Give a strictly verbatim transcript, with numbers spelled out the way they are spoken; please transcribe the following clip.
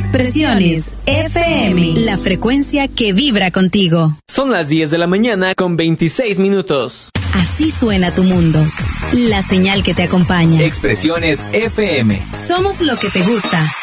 Expresiones F M, la frecuencia que vibra contigo. Son las diez de la mañana con veintiséis minutos. Así suena tu mundo. La señal que te acompaña. Expresiones F M. Somos lo que te gusta.